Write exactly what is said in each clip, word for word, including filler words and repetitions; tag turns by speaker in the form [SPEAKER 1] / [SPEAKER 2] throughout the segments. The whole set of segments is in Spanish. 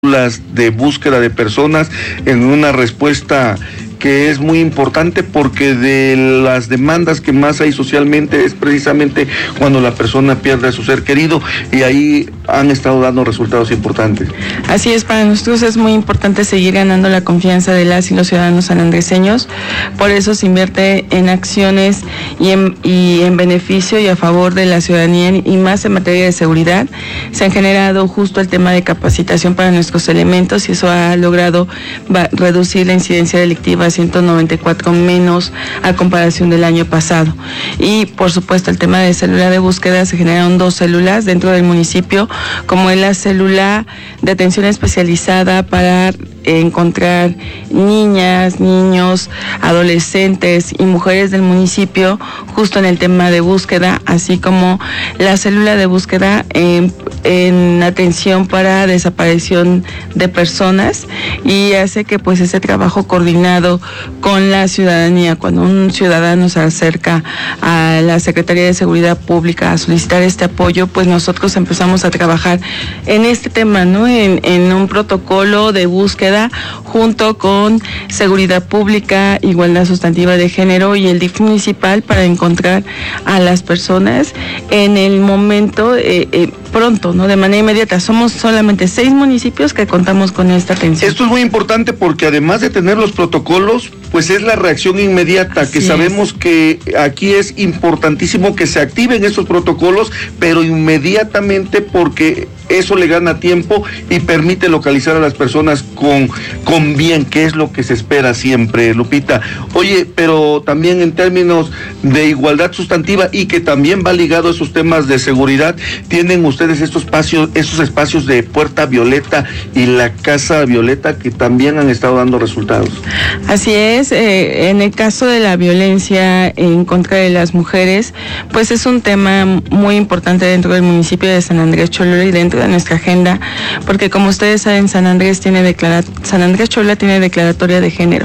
[SPEAKER 1] de búsqueda de personas en una respuesta que es muy importante, porque de las demandas que más hay socialmente es precisamente cuando la persona pierde a su ser querido, y ahí han estado dando resultados importantes.
[SPEAKER 2] Así es, para nosotros es muy importante seguir ganando la confianza de las y los ciudadanos sanandreseños. Por eso se invierte en acciones y en, y en beneficio y a favor de la ciudadanía, y más en materia de seguridad. Se han generado justo el tema de capacitación para nuestros elementos, y eso ha logrado va, reducir la incidencia delictiva a ciento noventa y cuatro menos a comparación del año pasado. Y por supuesto el tema de célula de búsqueda, se generaron dos células dentro del municipio, como es la célula de atención especializada para encontrar niñas, niños, adolescentes y mujeres del municipio justo en el tema de búsqueda, así como la célula de búsqueda en, en atención para desaparición de personas, y hace que pues ese trabajo coordinado con la ciudadanía, cuando un ciudadano se acerca a la Secretaría de Seguridad Pública a solicitar este apoyo, pues nosotros empezamos a trabajar en este tema, ¿no? En, en un protocolo de búsqueda junto con Seguridad Pública, Igualdad Sustantiva de Género y el D I F municipal, para encontrar a las personas en el momento eh, eh, pronto, ¿no? De manera inmediata. Somos solamente seis municipios que contamos con esta atención.
[SPEAKER 1] Esto es muy importante porque además de tener los protocolos, pues es la reacción inmediata, que sí, sabemos es. que aquí es importantísimo que se activen estos protocolos, pero inmediatamente, porque eso le gana tiempo y permite localizar a las personas con, con bien, que es lo que se espera siempre, Lupita. Oye, pero también en términos de igualdad sustantiva, y que también va ligado a esos temas de seguridad, tienen ustedes estos espacios, estos espacios de Puerta Violeta y la Casa Violeta, que también han estado dando resultados.
[SPEAKER 2] Así es, eh, en el caso de la violencia en contra de las mujeres, pues es un tema muy importante dentro del municipio de San Andrés Cholula y dentro de nuestra agenda, porque como ustedes saben, San Andrés tiene declara, San Andrés Cholula tiene declaratoria de género,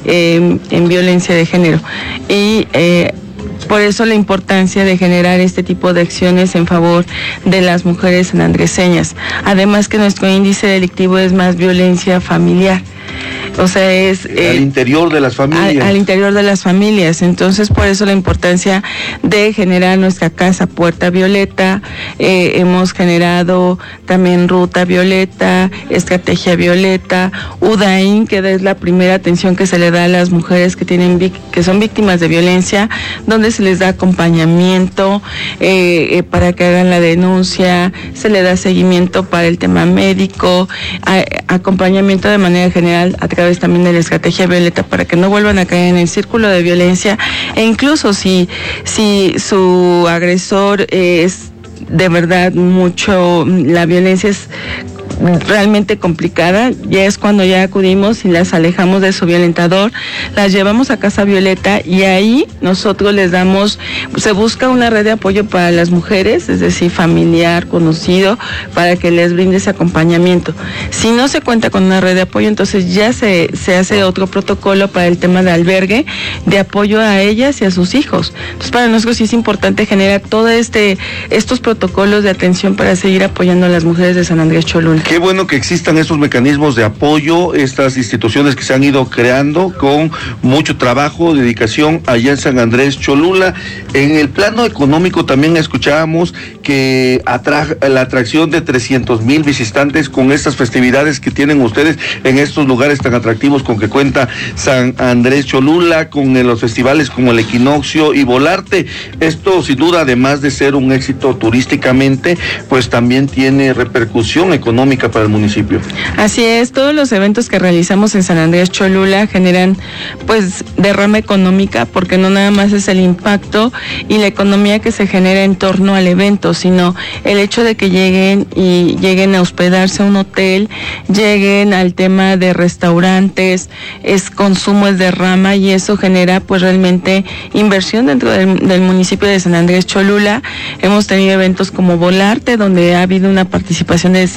[SPEAKER 2] eh, en violencia de género, y eh, por eso la importancia de generar este tipo de acciones en favor de las mujeres sanandreseñas. Además que nuestro índice delictivo es más violencia familiar. O sea, es...
[SPEAKER 1] Eh, al interior de las familias.
[SPEAKER 2] Al, al interior de las familias. Entonces, por eso la importancia de generar nuestra Casa Puerta Violeta. Eh, hemos generado también Ruta Violeta, Estrategia Violeta, UDAIN, que es la primera atención que se le da a las mujeres que tienen que son víctimas de violencia, donde se les da acompañamiento eh, eh, para que hagan la denuncia, se le da seguimiento para el tema médico, a, acompañamiento de manera general a través también de la Estrategia Violeta, para que no vuelvan a caer en el círculo de violencia, e incluso si, si su agresor es de verdad mucho, la violencia es realmente complicada, ya es cuando ya acudimos y las alejamos de su violentador, las llevamos a Casa Violeta, y ahí nosotros les damos, se busca una red de apoyo para las mujeres, es decir, familiar, conocido, para que les brinde ese acompañamiento. Si no se cuenta con una red de apoyo, entonces ya se, se hace otro protocolo para el tema de albergue, de apoyo a ellas y a sus hijos. Entonces, para nosotros sí es importante generar todo este, estos protocolos de atención para seguir apoyando a las mujeres de San Andrés Cholula.
[SPEAKER 1] Qué bueno que existan estos mecanismos de apoyo, estas instituciones que se han ido creando con mucho trabajo, dedicación allá en San Andrés Cholula. En el plano económico también escuchábamos que atra- la atracción de trescientos mil visitantes con estas festividades que tienen ustedes en estos lugares tan atractivos con que cuenta San Andrés Cholula, con los festivales como el Equinoccio y Volarte. Esto sin duda, además de ser un éxito turísticamente, pues también tiene repercusión económica para el municipio.
[SPEAKER 2] Así es, todos los eventos que realizamos en San Andrés Cholula generan pues derrama económica, porque no nada más es el impacto y la economía que se genera en torno al evento, sino el hecho de que lleguen y lleguen a hospedarse a un hotel, lleguen al tema de restaurantes, es consumo, es derrama, y eso genera pues realmente inversión dentro del, del municipio de San Andrés Cholula. Hemos tenido eventos como Volarte, donde ha habido una participación de cien mil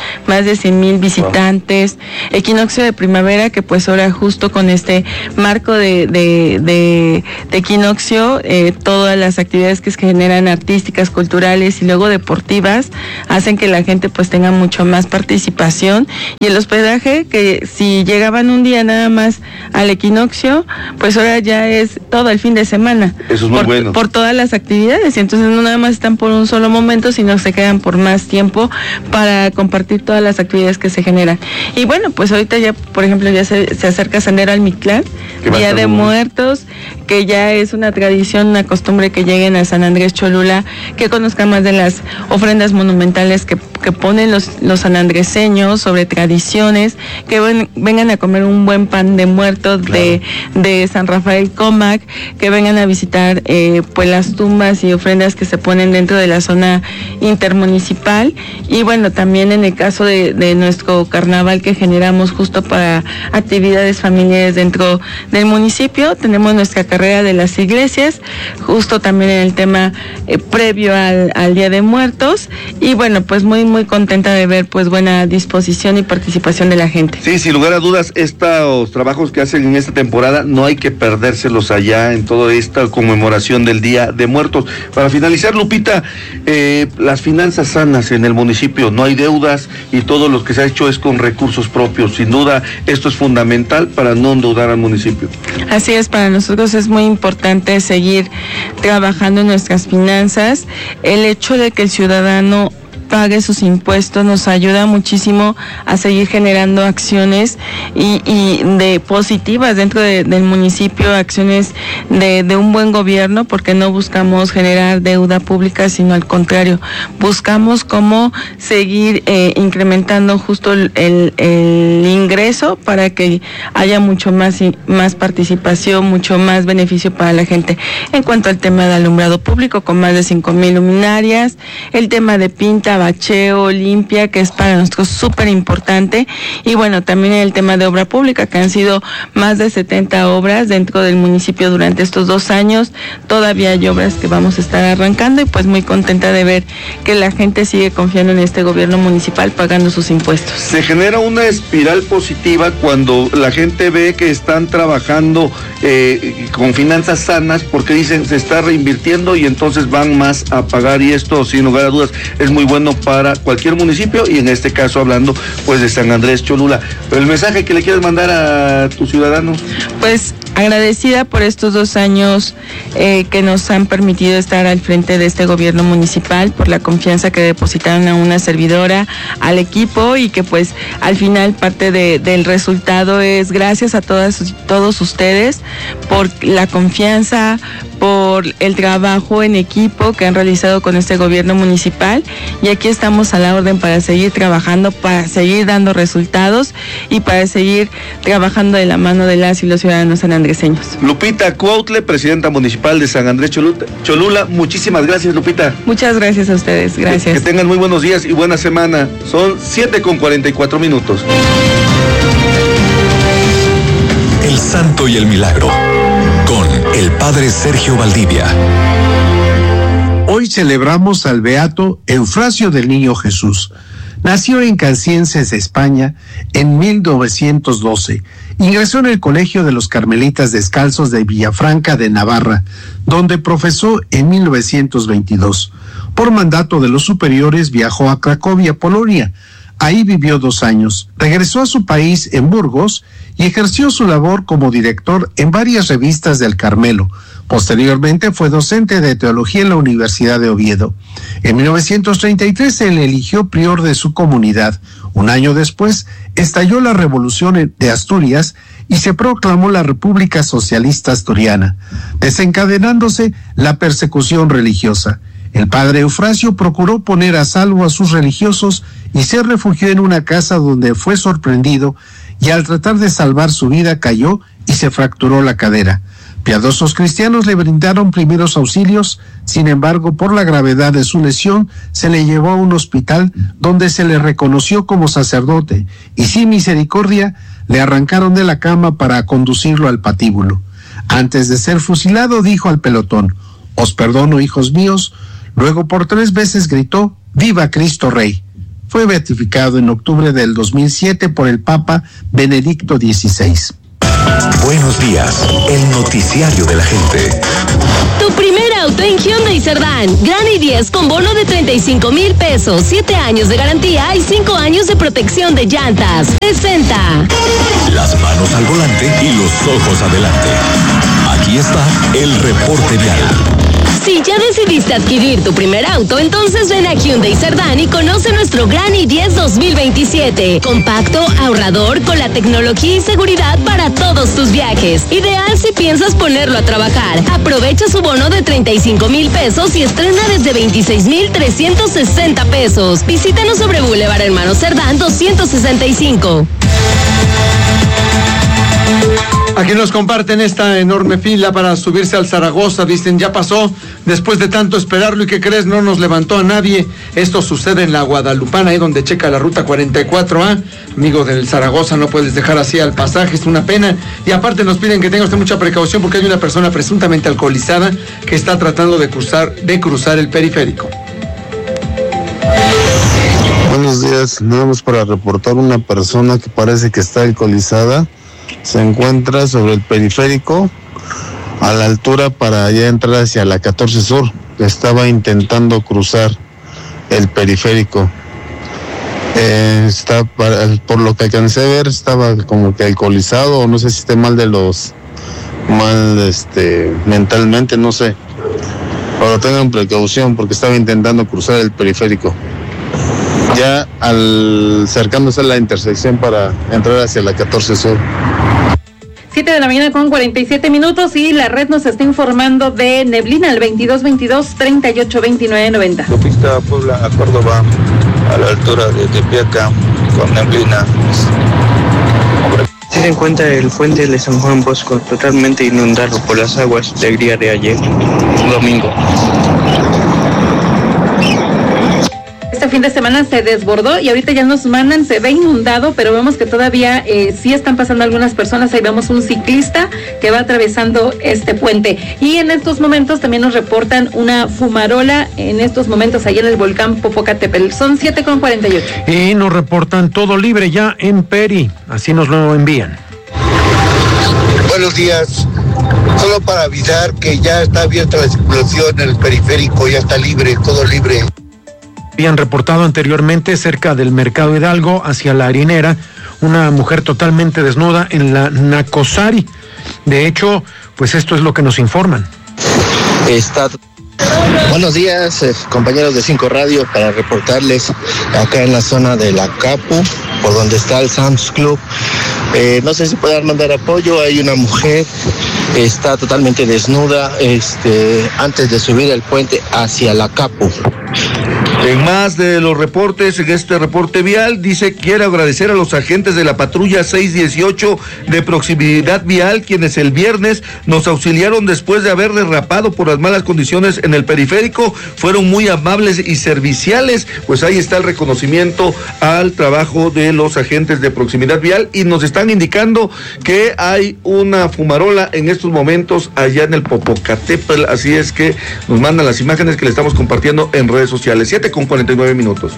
[SPEAKER 2] más de cien mil visitantes. Wow. Equinoccio de primavera, que pues ahora justo con este marco de, de, de, de equinoccio, eh, todas las actividades que se generan artísticas, culturales y luego deportivas, hacen que la gente pues tenga mucho más participación. Y el hospedaje, que si llegaban un día nada más al equinoccio, pues ahora ya es todo el fin de semana.
[SPEAKER 1] Eso es muy
[SPEAKER 2] por,
[SPEAKER 1] bueno.
[SPEAKER 2] Por todas las actividades, y entonces no nada más están por un solo momento, sino se quedan por más tiempo para compartir todas las actividades que se generan. Y bueno, pues ahorita ya, por ejemplo, ya se, se acerca Sendero al Mictlán, Día de Muertos, que ya es una tradición, una costumbre que lleguen a San Andrés Cholula, que conozcan más de las ofrendas monumentales que, que ponen los, los sanandreseños sobre tradiciones, que ven, vengan a comer un buen pan de muertos, claro, de, de San Rafael Comac, que vengan a visitar eh, pues las tumbas y ofrendas que se ponen dentro de la zona intermunicipal. Y bueno, también en el caso de, de nuestro carnaval que generamos justo para actividades familiares dentro del municipio, tenemos nuestra carrera de las iglesias, justo también en el tema eh, previo al, al Día de Muertos. Y bueno, pues muy muy contenta de ver pues buena disposición y participación de la gente.
[SPEAKER 1] Sí, sin lugar a dudas, estos trabajos que hacen en esta temporada no hay que perdérselos allá en toda esta conmemoración del Día de Muertos. Para finalizar, Lupita, eh, las finanzas sanas en el municipio, no hay deudas y todo lo que se ha hecho es con recursos propios. Sin duda, esto es fundamental para no endeudar al municipio.
[SPEAKER 2] Así es, para nosotros es muy importante seguir trabajando en nuestras finanzas. El hecho de que el ciudadano pague sus impuestos nos ayuda muchísimo a seguir generando acciones y, y de positivas dentro de, del municipio, acciones de, de un buen gobierno, porque no buscamos generar deuda pública, sino al contrario, buscamos cómo seguir eh, incrementando justo el, el, el ingreso para que haya mucho más, más participación, mucho más beneficio para la gente. En cuanto al tema de alumbrado público, con más de cinco mil luminarias, el tema de pinta, bacheo, limpia, que es para nosotros súper importante, y bueno, también el tema de obra pública, que han sido más de setenta obras dentro del municipio durante estos dos años, todavía hay obras que vamos a estar arrancando, y pues muy contenta de ver que la gente sigue confiando en este gobierno municipal pagando sus impuestos.
[SPEAKER 1] Se genera una espiral positiva cuando la gente ve que están trabajando eh, con finanzas sanas, porque dicen se está reinvirtiendo y entonces van más a pagar, y esto sin lugar a dudas es muy bueno para cualquier municipio, y en este caso hablando pues de San Andrés Cholula. Pero el mensaje que le quieres mandar a tus ciudadanos.
[SPEAKER 2] Pues agradecida por estos dos años eh, que nos han permitido estar al frente de este gobierno municipal, por la confianza que depositaron a una servidora, al equipo, y que pues al final parte de, del resultado es gracias a todas, todos ustedes por la confianza, por el trabajo en equipo que han realizado con este gobierno municipal, y aquí estamos a la orden para seguir trabajando, para seguir dando resultados y para seguir trabajando de la mano de las y los ciudadanos sanandreseños.
[SPEAKER 1] Lupita Cuautle, presidenta municipal de San Andrés Cholula, Cholula, muchísimas gracias, Lupita.
[SPEAKER 2] Muchas gracias a ustedes, gracias.
[SPEAKER 1] Que, que tengan muy buenos días y buena semana. Son siete con cuarenta y cuatro minutos.
[SPEAKER 3] El Santo y el Milagro, con el Padre Sergio Valdivia.
[SPEAKER 4] Hoy celebramos al beato Eufrasio del Niño Jesús. Nació en Cancienses, España, en mil novecientos doce. Ingresó en el Colegio de los Carmelitas Descalzos de Villafranca de Navarra, donde profesó en mil novecientos veintidós. Por mandato de los superiores viajó a Cracovia, Polonia. Ahí vivió dos años. Regresó a su país en Burgos y ejerció su labor como director en varias revistas del Carmelo. Posteriormente fue docente de teología en la Universidad de Oviedo. En mil novecientos treinta y tres se le eligió prior de su comunidad. Un año después estalló la Revolución de Asturias y se proclamó la República Socialista Asturiana, desencadenándose la persecución religiosa. El padre Eufrasio procuró poner a salvo a sus religiosos y se refugió en una casa donde fue sorprendido, y al tratar de salvar su vida cayó y se fracturó la cadera. Piadosos cristianos le brindaron primeros auxilios, sin embargo, por la gravedad de su lesión, se le llevó a un hospital donde se le reconoció como sacerdote, y sin misericordia le arrancaron de la cama para conducirlo al patíbulo. Antes de ser fusilado, dijo al pelotón: «Os perdono, hijos míos». Luego por tres veces gritó: «¡Viva Cristo Rey!». fue beatificado en octubre del dos mil siete por el Papa Benedicto dieciséis.
[SPEAKER 3] Buenos días, el noticiario de la gente.
[SPEAKER 5] Tu primer auto en Hyundai Cerdán. Gran i diez con bono de treinta y cinco mil pesos, siete años de garantía y cinco años de protección de llantas. Presenta.
[SPEAKER 3] Las manos al volante y los ojos adelante. Aquí está el reporte vial.
[SPEAKER 5] Si ya decidiste adquirir tu primer auto, entonces ven a Hyundai Cerdán y conoce nuestro Gran i diez dos mil veintisiete. Compacto, ahorrador, con la tecnología y seguridad para todos tus viajes. Ideal si piensas ponerlo a trabajar. Aprovecha su bono de treinta y cinco mil pesos y estrena desde veintiséis mil trescientos sesenta pesos. Visítanos sobre Boulevard Hermano Cerdán doscientos sesenta y cinco.
[SPEAKER 6] Aquí nos comparten esta enorme fila para subirse al Zaragoza. Dicen, ya pasó, después de tanto esperarlo, y ¿qué crees? No nos levantó a nadie. Esto sucede en la Guadalupana, ahí donde checa la ruta cuarenta y cuatro A. Amigo del Zaragoza, no puedes dejar así al pasaje, es una pena. Y aparte nos piden que tenga usted mucha precaución porque hay una persona presuntamente alcoholizada que está tratando de cruzar, de cruzar el periférico.
[SPEAKER 7] Buenos días, nada más para reportar una persona que parece que está alcoholizada. Se encuentra sobre el periférico a la altura para ya entrar hacia la catorce Sur. Estaba intentando cruzar el periférico. Eh, está para, por lo que alcancé a ver, estaba como que alcoholizado, o no sé si esté mal de los mal este mentalmente, no sé. Pero tengan precaución porque estaba intentando cruzar el periférico. Ya al acercándose a la intersección para entrar hacia la catorce Sur.
[SPEAKER 8] siete de la mañana con cuarenta y siete minutos y la red nos está informando de neblina al veintidós veintidós treinta y ocho veintinueve noventa.
[SPEAKER 9] Autopista Puebla a Córdoba a la altura de Tepeaca con neblina.
[SPEAKER 10] Se encuentra el puente de San Juan Bosco totalmente inundado por las aguas del día de ayer, domingo.
[SPEAKER 8] Este fin de semana se desbordó y ahorita ya nos mandan, se ve inundado, pero vemos que todavía eh, sí están pasando algunas personas. Ahí vemos un ciclista que va atravesando este puente. Y en estos momentos también nos reportan una fumarola, en estos momentos allá en el volcán Popocatépetl. Son siete con cuarenta y ocho.
[SPEAKER 11] Y nos reportan todo libre ya en Peri, así nos lo envían.
[SPEAKER 12] Buenos días. Solo para avisar que ya está abierta la circulación en el periférico, ya está libre, todo libre.
[SPEAKER 11] Habían reportado anteriormente cerca del Mercado Hidalgo hacia la Harinera una mujer totalmente desnuda en la Nacosari. De hecho, pues esto es lo que nos informan.
[SPEAKER 13] Está... Buenos días, eh, compañeros de Cinco Radio, para reportarles acá en la zona de la Capu, por donde está el Sam's Club. Eh, no sé si puedan mandar apoyo. Hay una mujer, está totalmente desnuda, este, antes de subir el puente hacia la Capu.
[SPEAKER 1] En más de los reportes, en este reporte vial, dice, quiere agradecer a los agentes de la patrulla seiscientos dieciocho de proximidad vial, quienes el viernes nos auxiliaron después de haber derrapado por las malas condiciones en el periférico. Fueron muy amables y serviciales. Pues ahí está el reconocimiento al trabajo de los agentes de proximidad vial, y nos están indicando que hay una fumarola en estos momentos allá en el Popocatépetl, así es que nos mandan las imágenes que le estamos compartiendo en redes sociales. siete con cuarenta y nueve minutos.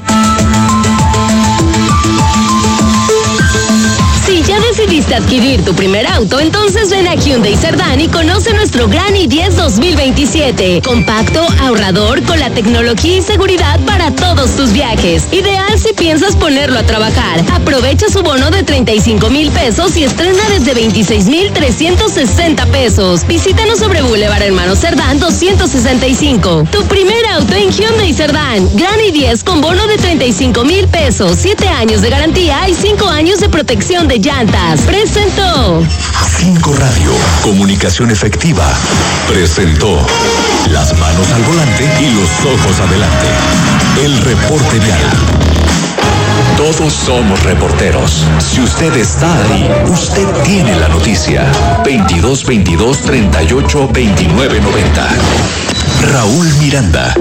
[SPEAKER 5] Si ya decidiste adquirir tu primer auto, entonces ven a Hyundai Cerdán y conoce nuestro Gran i diez dos mil veintisiete. Compacto, ahorrador, con la tecnología y seguridad para todos tus viajes. Ideal si piensas ponerlo a trabajar. Aprovecha su bono de treinta y cinco mil pesos y estrena desde veintiséis mil trescientos sesenta pesos. Visítanos sobre Boulevard Hermano Cerdán doscientos sesenta y cinco. Tu primer auto en Hyundai Cerdán. Gran i diez con bono de treinta y cinco mil pesos, siete años de garantía y cinco años de protección de llantas. Presentó
[SPEAKER 3] Cinco Radio, comunicación efectiva, presentó las manos al volante y los ojos adelante. El reporte vial. Todos somos reporteros. Si usted está ahí, usted tiene la noticia. veintidós veintidós treinta y ocho veintinueve noventa. Raúl Miranda.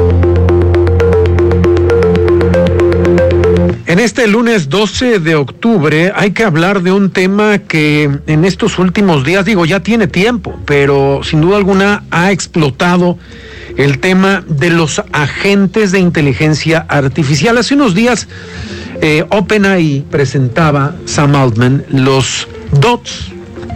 [SPEAKER 11] En este lunes doce de octubre hay que hablar de un tema que en estos últimos días, digo, ya tiene tiempo, pero sin duda alguna ha explotado el tema de los agentes de inteligencia artificial. Hace unos días eh, OpenAI presentaba, Sam Altman, los dots.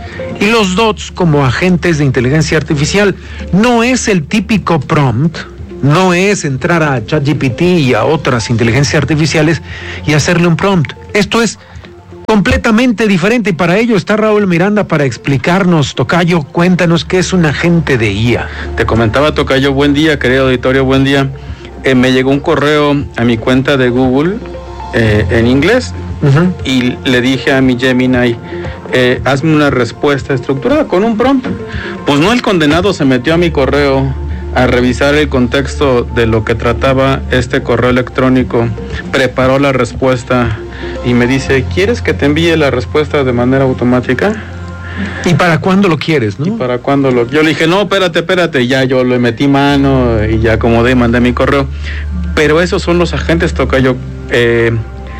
[SPEAKER 11] Y los dots como agentes de inteligencia artificial no es el típico prompt, no es entrar a ChatGPT y a otras inteligencias artificiales y hacerle un prompt. Esto es completamente diferente y para ello está Raúl Miranda para explicarnos. Tocayo, cuéntanos qué es un agente de I A.
[SPEAKER 14] Te comentaba, Tocayo, buen día, querido auditorio, buen día. Eh, me llegó un correo a mi cuenta de Google eh, en inglés. Uh-huh. Y le dije a mi Gemini, eh, hazme una respuesta estructurada con un prompt. Pues no, el condenado se metió a mi correo a revisar el contexto de lo que trataba este correo electrónico, preparó la respuesta y me dice, ¿quieres que te envíe la respuesta de manera automática?
[SPEAKER 11] ¿Y para cuándo lo quieres, no?
[SPEAKER 14] ¿Y para cuándo lo...? Yo le dije, no, espérate, espérate, y ya yo le metí mano y ya acomodé, mandé mi correo. Pero esos son los agentes, Tocayo, eh,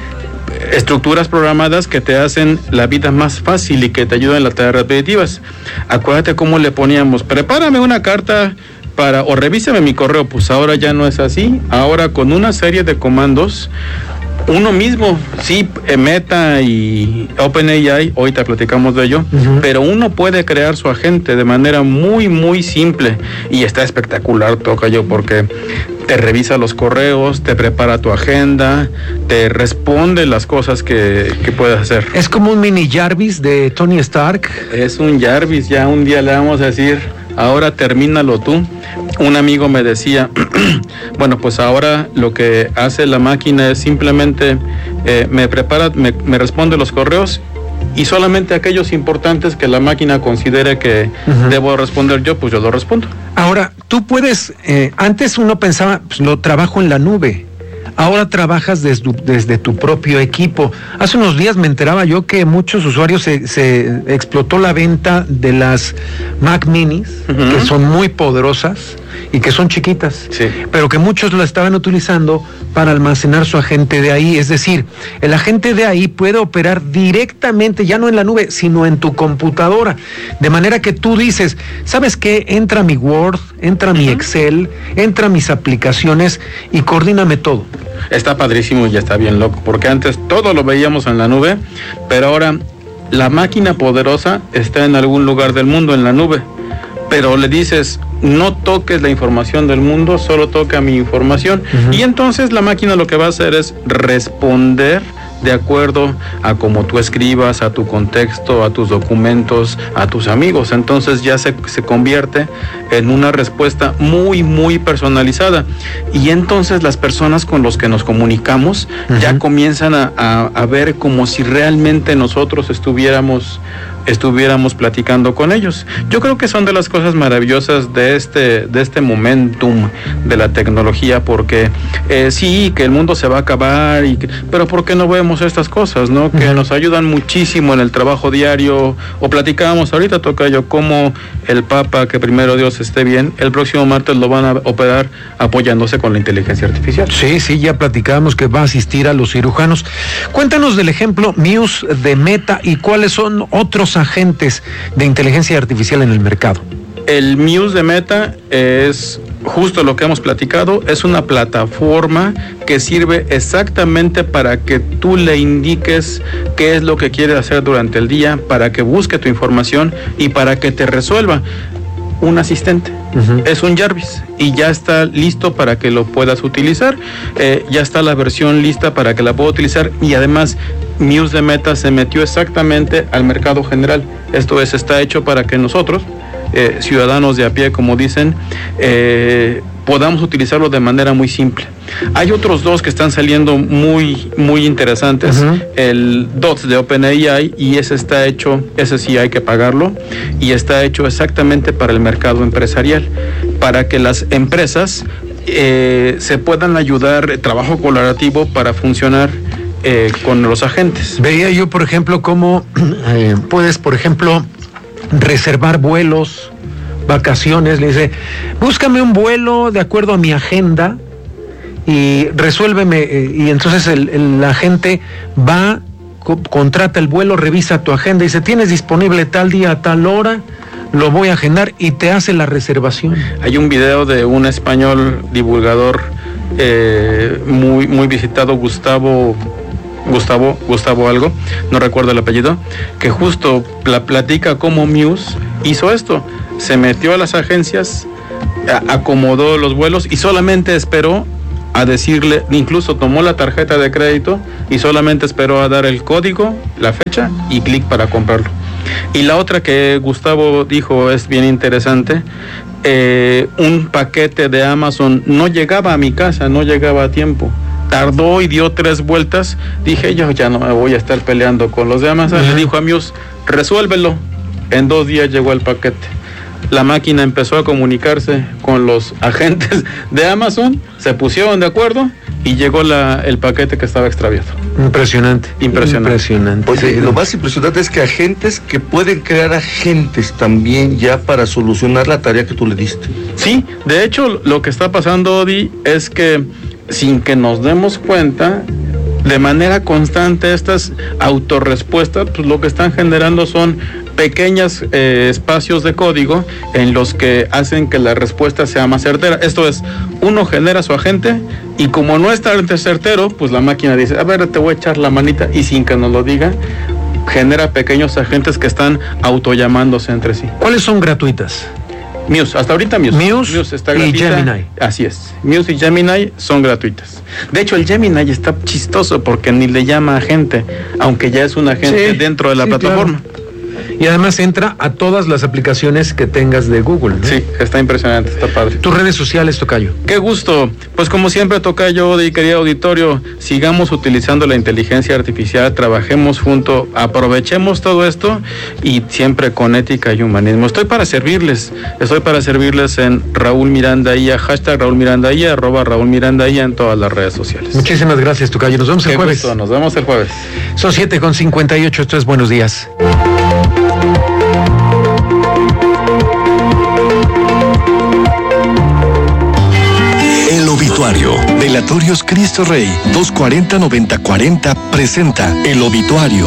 [SPEAKER 14] estructuras programadas que te hacen la vida más fácil y que te ayudan en las tareas repetitivas. Acuérdate cómo le poníamos, prepárame una carta para, o revísame mi correo. Pues ahora ya no es así. Ahora con una serie de comandos, uno mismo, sí, Meta y OpenAI, ahorita platicamos de ello, uh-huh. pero uno puede crear su agente de manera muy, muy simple y está espectacular, Tocayo, porque te revisa los correos, te prepara tu agenda, te responde las cosas que, que puedes hacer.
[SPEAKER 11] Es como un mini Jarvis de Tony Stark.
[SPEAKER 14] Es un Jarvis, ya un día le vamos a decir, ahora termínalo tú. Un amigo me decía, bueno, pues ahora lo que hace la máquina es simplemente eh, me prepara, me, me responde los correos y solamente aquellos importantes que la máquina considere que uh-huh. debo responder yo, pues yo lo respondo.
[SPEAKER 11] Ahora, tú puedes, eh, antes uno pensaba, pues lo trabajo en la nube. Ahora trabajas desde tu, desde tu propio equipo. Hace unos días me enteraba yo que muchos usuarios se, se explotó la venta de las Mac Minis, uh-huh. que son muy poderosas y que son chiquitas,
[SPEAKER 14] sí.
[SPEAKER 11] pero que muchos la estaban utilizando para almacenar su agente de ahí. Es decir, el agente de ahí puede operar directamente, ya no en la nube, sino en tu computadora. De manera que tú dices, ¿sabes qué? Entra mi Word, entra mi Excel, entra mis aplicaciones y coordíname todo.
[SPEAKER 14] Está padrísimo y ya está bien loco, porque antes todo lo veíamos en la nube, pero ahora la máquina poderosa está en algún lugar del mundo en la nube, pero le dices, no toques la información del mundo, solo toca mi información, uh-huh. y entonces la máquina lo que va a hacer es responder de acuerdo a cómo tú escribas, a tu contexto, a tus documentos, a tus amigos. Entonces ya se, se convierte en una respuesta muy, muy personalizada. Y entonces las personas con las que nos comunicamos uh-huh. ya comienzan a, a, a ver como si realmente nosotros estuviéramos estuviéramos platicando con ellos. Yo creo que son de las cosas maravillosas de este de este momentum de la tecnología, porque eh, sí, que el mundo se va a acabar, y que, pero ¿por qué no vemos estas cosas, no? Que uh-huh. nos ayudan muchísimo en el trabajo diario. O platicábamos ahorita, Tocayo, cómo el Papa, que primero Dios esté bien, el próximo martes lo van a operar apoyándose con la inteligencia artificial.
[SPEAKER 11] Sí, sí, ya platicábamos que va a asistir a los cirujanos. Cuéntanos del ejemplo Muse de Meta y cuáles son otros agentes de inteligencia artificial en el mercado.
[SPEAKER 14] El Muse de Meta es justo lo que hemos platicado, es una plataforma que sirve exactamente para que tú le indiques qué es lo que quieres hacer durante el día, para que busque tu información y para que te resuelva. Un asistente, uh-huh. es un Jarvis y ya está listo para que lo puedas utilizar, eh, ya está la versión lista para que la puedas utilizar y además Muse de Meta se metió exactamente al mercado general. Esto es, está hecho para que nosotros, eh, ciudadanos de a pie, como dicen, eh, podamos utilizarlo de manera muy simple. Hay otros dos que están saliendo muy, muy interesantes. Uh-huh. El Dots de OpenAI, y ese está hecho, ese sí hay que pagarlo, y está hecho exactamente para el mercado empresarial, para que las empresas eh, se puedan ayudar, trabajo colaborativo para funcionar eh, con los agentes.
[SPEAKER 11] Veía yo, por ejemplo, cómo eh, puedes, por ejemplo, reservar vuelos, vacaciones. Le dice, búscame un vuelo de acuerdo a mi agenda y resuélveme, eh, y entonces el, el agente va, co- contrata el vuelo, revisa tu agenda y dice, tienes disponible tal día, tal hora, lo voy a agendar y te hace la reservación.
[SPEAKER 14] Hay un video de un español divulgador eh, muy, muy visitado, Gustavo, Gustavo, Gustavo algo, no recuerdo el apellido, que justo la platica cómo Muse hizo esto. Se metió a las agencias, a, acomodó los vuelos y solamente esperó a decirle, incluso tomó la tarjeta de crédito y solamente esperó a dar el código, la fecha y clic para comprarlo. Y la otra que Gustavo dijo es bien interesante, eh, un paquete de Amazon no llegaba a mi casa, no llegaba a tiempo. Tardó y dio tres vueltas. Dije, yo ya no me voy a estar peleando con los de Amazon. Uh-huh. Le dijo a Muse, resuélvelo. En dos días llegó el paquete. La máquina empezó a comunicarse con los agentes de Amazon, se pusieron de acuerdo y llegó la, el paquete que estaba extraviado.
[SPEAKER 11] Impresionante.
[SPEAKER 14] Impresionante.
[SPEAKER 11] Impresionante.
[SPEAKER 1] Oye,
[SPEAKER 11] sí.
[SPEAKER 1] Lo más impresionante es que agentes que pueden crear agentes también ya para solucionar la tarea que tú le diste.
[SPEAKER 14] Sí, de hecho lo que está pasando, Odi, es que sin que nos demos cuenta, de manera constante estas autorrespuestas, pues lo que están generando son pequeños eh, espacios de código en los que hacen que la respuesta sea más certera. Esto es, uno genera su agente y como no es tan certero, pues la máquina dice, a ver, te voy a echar la manita, y sin que nos lo diga, genera pequeños agentes que están autollamándose entre sí.
[SPEAKER 11] ¿Cuáles son gratuitas?
[SPEAKER 14] Muse, hasta ahorita Muse.
[SPEAKER 11] Muse,
[SPEAKER 14] Muse está
[SPEAKER 11] y
[SPEAKER 14] gratuita.
[SPEAKER 11] Gemini.
[SPEAKER 14] Así es. Muse y Gemini son gratuitas. De hecho, el Gemini está chistoso porque ni le llama agente, aunque ya es un agente
[SPEAKER 11] sí,
[SPEAKER 14] dentro de la
[SPEAKER 11] sí,
[SPEAKER 14] plataforma.
[SPEAKER 11] Claro. Y además entra a todas las aplicaciones que tengas de Google, ¿no?
[SPEAKER 14] Sí, está impresionante, está padre.
[SPEAKER 11] Tus redes sociales, Tocayo.
[SPEAKER 14] Qué gusto. Pues como siempre, Tocayo y querido auditorio, sigamos utilizando la inteligencia artificial, trabajemos juntos, aprovechemos todo esto y siempre con ética y humanismo. Estoy para servirles, estoy para servirles en Raúl Miranda I A, hashtag Raúl Miranda I A, arroba Raúl Miranda I A en todas las redes sociales.
[SPEAKER 11] Muchísimas gracias, Tocayo. Nos vemos el
[SPEAKER 14] Qué
[SPEAKER 11] jueves.
[SPEAKER 14] Gusto. Nos vemos el jueves.
[SPEAKER 11] Son siete con cincuenta y ocho, esto es Buenos Días.
[SPEAKER 3] El obituario. Velatorios Cristo Rey doscientos cuarenta noventa cuarenta presenta El obituario.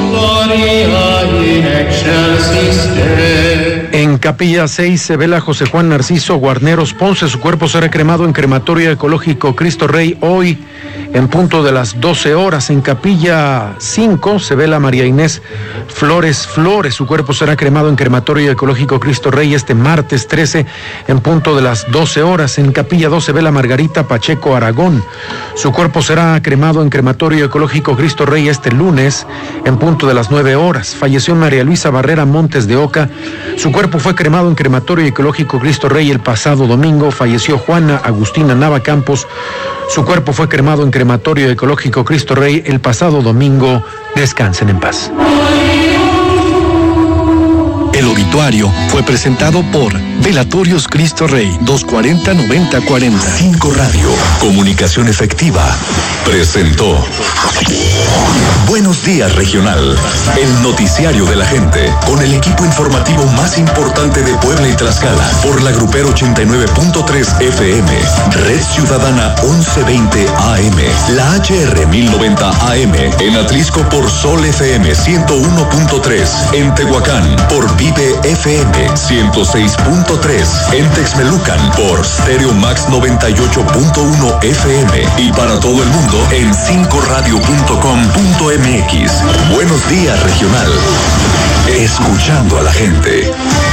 [SPEAKER 11] En Capilla seis se vela José Juan Narciso Guarneros Ponce. Su cuerpo será cremado en crematorio ecológico Cristo Rey hoy en punto de las doce horas. En Capilla cinco se vela María Inés Flores Flores. Su cuerpo será cremado en crematorio ecológico Cristo Rey este martes trece en punto de las doce horas. En Capilla dos se vela Margarita Pacheco Aragón. Su cuerpo será cremado en crematorio ecológico Cristo Rey este lunes en punto de las nueve horas. Falleció María Luisa Barrera Montes de Oca. Su cuerpo fue cremado en crematorio ecológico Cristo Rey el pasado domingo. Falleció Juana Agustina Nava Campos. Su cuerpo fue cremado en crematorio ecológico Cristo Rey el pasado domingo. Descansen en paz.
[SPEAKER 3] El obituario fue presentado por Velatorios Cristo Rey doscientos cuarenta noventa cuarenta. Cinco Radio, comunicación efectiva, presentó Buenos Días Regional, el noticiario de la gente, con el equipo informativo más importante de Puebla y Tlaxcala, por la Grupero ochenta y nueve punto tres F M, Red Ciudadana once veinte A M, la H R mil noventa A M, en Atlisco por Sol F M ciento uno punto tres, en Tehuacán por Vive F M ciento seis punto tres, en Texmelucan por Stereo Max noventa y ocho punto uno F M y para todo el mundo en cinco radio punto com punto m x. Buenos Días Regional. Escuchando a la gente.